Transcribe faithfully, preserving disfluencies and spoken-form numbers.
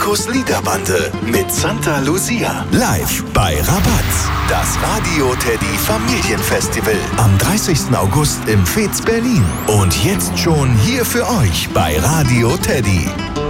Markus Liederbande mit Santa Lucia. Live bei Rabatz. Das Radio Teddy Familienfestival am dreißigsten August im Fez Berlin. Und jetzt schon hier für euch bei Radio Teddy.